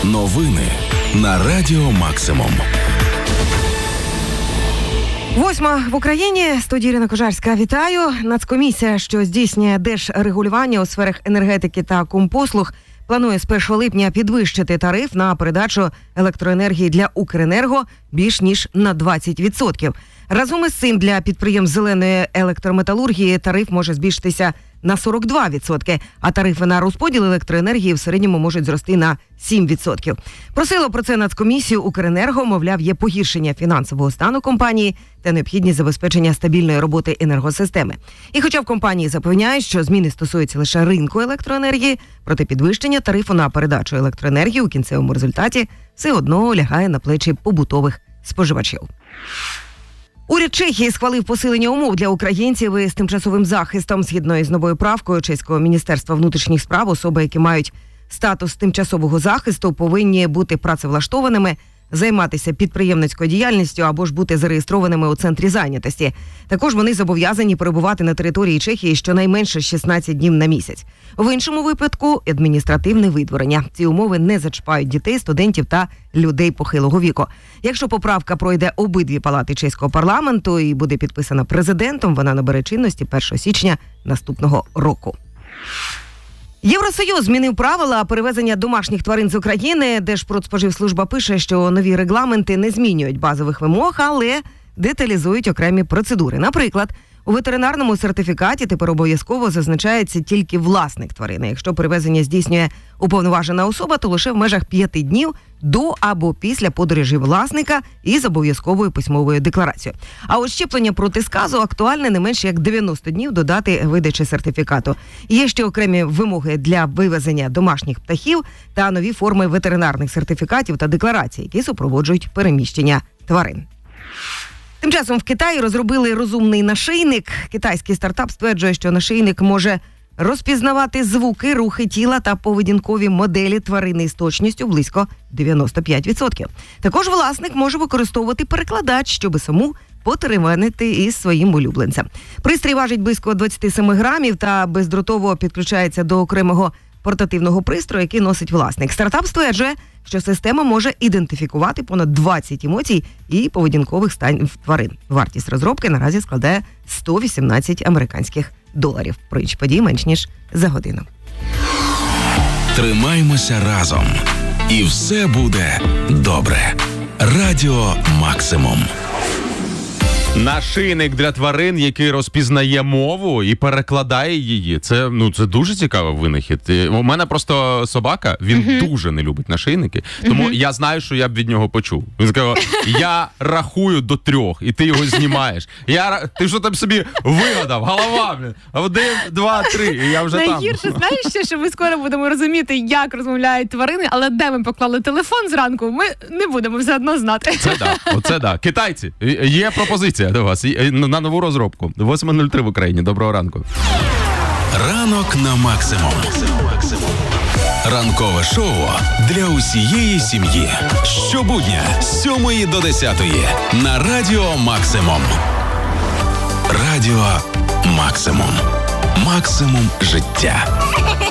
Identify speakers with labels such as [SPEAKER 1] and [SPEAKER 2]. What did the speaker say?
[SPEAKER 1] Новини на Радіо Максимум.
[SPEAKER 2] 8 в Україні. Студія Ірина Кожарська. Вітаю. Нацкомісія, що здійснює держрегулювання у сферах енергетики та компослуг, планує з 1 липня підвищити тариф на передачу електроенергії для Укренерго більш ніж на 20%. Разом із цим для підприємств зеленої електрометалургії тариф може збільшитися на 42%, а тарифи на розподіл електроенергії в середньому можуть зрости на 7%. Просило про це Нацкомісію Укренерго, мовляв, є погіршення фінансового стану компанії та необхідність забезпечення стабільної роботи енергосистеми. І хоча в компанії запевняють, що зміни стосуються лише ринку електроенергії, проте підвищення тарифу на передачу електроенергії у кінцевому результаті все одно лягає на плечі побутових споживачів. Уряд Чехії схвалив посилення умов для українців із тимчасовим захистом. Згідно із новою правкою Чеського міністерства внутрішніх справ, особи, які мають статус тимчасового захисту, повинні бути працевлаштованими, займатися підприємницькою діяльністю або ж бути зареєстрованими у центрі зайнятості. Також вони зобов'язані перебувати на території Чехії щонайменше 16 днів на місяць. В іншому випадку – адміністративне видворення. Ці умови не зачіпають дітей, студентів та людей похилого віку. Якщо поправка пройде обидві палати чеського парламенту і буде підписана президентом, вона набере чинності 1 січня наступного року. Євросоюз змінив правила перевезення домашніх тварин з України. Держпродспоживслужба пише, що нові регламенти не змінюють базових вимог, але деталізують окремі процедури. Наприклад, у ветеринарному сертифікаті тепер обов'язково зазначається тільки власник тварини. Якщо перевезення здійснює уповноважена особа, то лише в межах 5 днів до або після подорожі власника із обов'язковою письмовою декларацією. А от щеплення проти сказу актуальне не менше як 90 днів до дати видачі сертифікату. Є ще окремі вимоги для вивезення домашніх птахів та нові форми ветеринарних сертифікатів та декларацій, які супроводжують переміщення тварин. Тим часом в Китаї розробили розумний нашийник. Китайський стартап стверджує, що нашийник може розпізнавати звуки, рухи тіла та поведінкові моделі тварини з точністю близько 95%. Також власник може використовувати перекладач, щоб саму потеревенити із своїм улюбленцем. Пристрій важить близько 27 грамів та бездротово підключається до окремого портативного пристрою, який носить власник. Стартап стверджує, що система може ідентифікувати понад 20 емоцій і поведінкових станів тварин. Вартість розробки наразі складає $118 американських. Про інші події менш ніж за годину.
[SPEAKER 1] Тримаймося разом. І все буде добре. Радіо Максимум.
[SPEAKER 3] Нашийник для тварин, який розпізнає мову і перекладає її. Це дуже цікавий винахід. У мене просто собака, він дуже не любить нашийники, тому я знаю, що я б від нього почув. Він сказав, я рахую до 3, і ти його знімаєш. Ти що там собі вигадав? Голова, блін. 1, 2, 3, і я вже там.
[SPEAKER 4] Найгірше, знаєш ще, що ми скоро будемо розуміти, як розмовляють тварини, але де ми поклали телефон зранку, ми не будемо все одно знати.
[SPEAKER 3] Це да. Китайці, є пропозиція до вас на нову розробку. 8:03 в Україні. Доброго ранку.
[SPEAKER 1] Ранок на Максимум. Ранкове шоу для усієї сім'ї. Щобудня з 7 до 10 на Радіо Максимум. Радіо Максимум. Максимум життя.